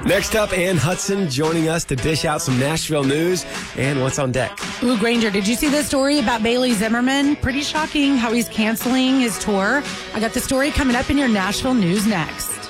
Next up, Ann Hudson joining us to dish out some Nashville news and what's on deck. Ooh, Granger, did you see the story about Bailey Zimmerman? Pretty shocking how he's canceling his tour. I got the story coming up in your Nashville news next.